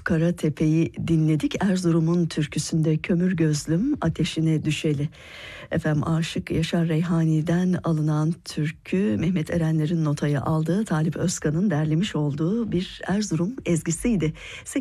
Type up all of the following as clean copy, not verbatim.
Karatepe'yi dinledik. Erzurum'un türküsünde Kömür Gözlüm Ateşine Düşeli. Efendim Aşık Yaşar Reyhani'den alınan türkü Mehmet Erenler'in notayı aldığı, Talip Özkan'ın derlemiş olduğu bir Erzurum ezgisiydi.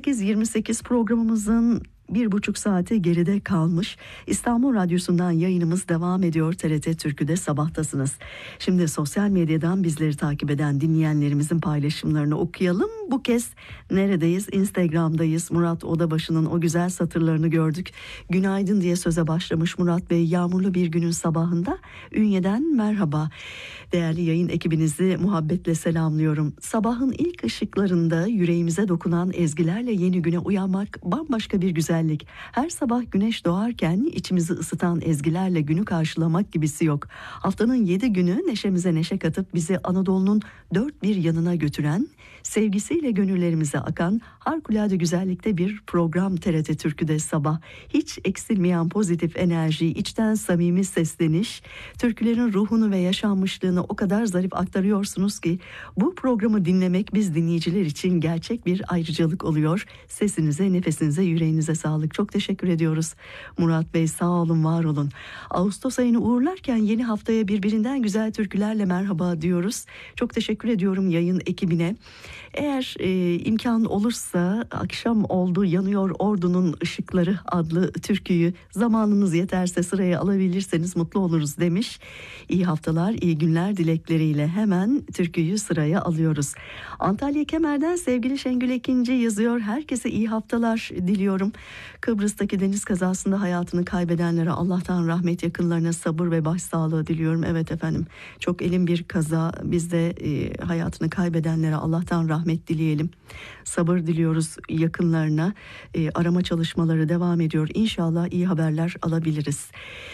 8.28 programımızın 1,5 saati geride kalmış. İstanbul Radyosu'ndan yayınımız devam ediyor. TRT Türkü'de sabahtasınız. Şimdi sosyal medyadan bizleri takip eden dinleyenlerimizin paylaşımlarını okuyalım. Bu kez neredeyiz? Instagram'dayız. Murat Odabaşı'nın o güzel satırlarını gördük. Günaydın diye söze başlamış Murat Bey. Yağmurlu bir günün sabahında Ünye'den merhaba. Değerli yayın ekibinizi muhabbetle selamlıyorum. Sabahın ilk ışıklarında yüreğimize dokunan ezgilerle yeni güne uyanmak bambaşka bir güzellik. Her sabah güneş doğarken içimizi ısıtan ezgilerle günü karşılamak gibisi yok. Haftanın 7 günü neşemize neşe katıp bizi Anadolu'nun dört bir yanına götüren, sevgisiyle gönüllerimize akan harikulade güzellikte bir program TRT Türkü'de sabah. Hiç eksilmeyen pozitif enerji, içten samimi sesleniş, türkülerin ruhunu ve yaşanmışlığını o kadar zarif aktarıyorsunuz ki bu programı dinlemek biz dinleyiciler için gerçek bir ayrıcalık oluyor. Sesinize, nefesinize, yüreğinize sağlık. Çok teşekkür ediyoruz Murat Bey, sağ olun, var olun. Ağustos ayını uğurlarken yeni haftaya birbirinden güzel türkülerle merhaba diyoruz. Çok teşekkür ediyorum yayın ekibine. Eğer imkan olursa Akşam Oldu Yanıyor Ordunun Işıkları adlı türküyü zamanınız yeterse sıraya alabilirseniz mutlu oluruz demiş. İyi haftalar, iyi günler dilekleriyle hemen türküyü sıraya alıyoruz. Antalya Kemer'den sevgili Şengül Ekinci yazıyor. Herkese iyi haftalar diliyorum. Kıbrıs'taki deniz kazasında hayatını kaybedenlere Allah'tan rahmet, yakınlarına sabır ve başsağlığı diliyorum. Evet efendim, çok elin bir kaza. Biz de hayatını kaybedenlere Allah'tan rahmet dileyelim. Sabır diliyoruz yakınlarına. Arama çalışmaları devam ediyor. İnşallah iyi haberler alabiliriz.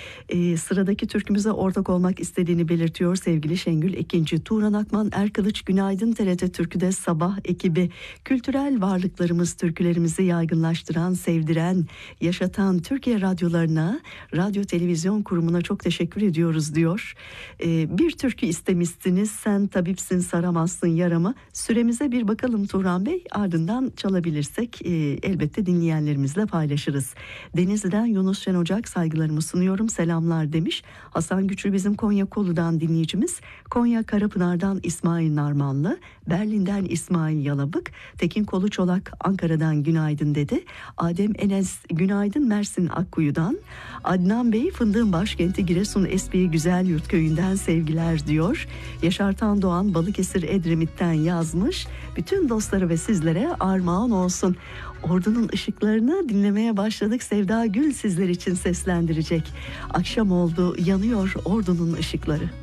Sıradaki türkümüze ortak olmak istediğini belirtiyor sevgili Şengül Ekinci. Turan Akman Erkılıç, günaydın TRT Türkü'de sabah ekibi. Kültürel varlıklarımız türkülerimizi yaygınlaştıran, sevdiren, yaşatan Türkiye radyolarına, Radyo Televizyon Kurumu'na çok teşekkür ediyoruz diyor. Bir türkü istemişsiniz, sen tabipsin saramazsın yaramı. Süremize bir bakalım Turan Bey, ardından çalabilirsek elbette dinleyenlerimizle paylaşırız. Denizli'den Yunus Şen Ocak, saygılarımı sunuyorum, selamlar demiş. Hasan Güçlü bizim Konya Kolu'dan dinleyicimiz. Konya Karapınar'dan İsmail Narmanlı, Berlin'den İsmail Yalabık, Tekin Kolu Çolak Ankara'dan günaydın dedi. Adem Enes günaydın Mersin Akkuyu'dan. Adnan Bey Fındığın başkenti Giresun Espiye Güzelyurt köyünden sevgiler diyor. Yaşar Tan Doğan Balıkesir Edremit'ten yazmış. Bütün dostları ve sizlere armağan olsun. Ordunun ışıklarını dinlemeye başladık. Sevda Gül sizler için seslendirecek. Akşam oldu yanıyor ordunun ışıkları.